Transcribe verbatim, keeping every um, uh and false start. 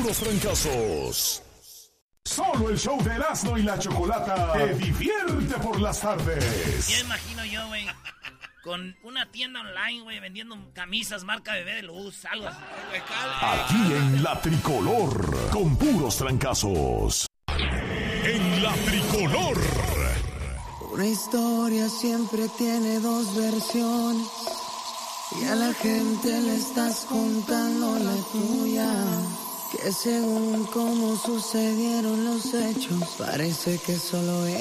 puros fracasos. Solo el show de Erasmo y la Chocolata te divierte por las tardes. Ya imagino yo, güey, con una tienda online, güey, vendiendo camisas marca Bebé de Luz, algo así. Aquí en La Tricolor, con puros trancazos. En La Tricolor. Una historia siempre tiene dos versiones y a la gente le estás contando la tuya. Que según cómo sucedieron los hechos, parece que solo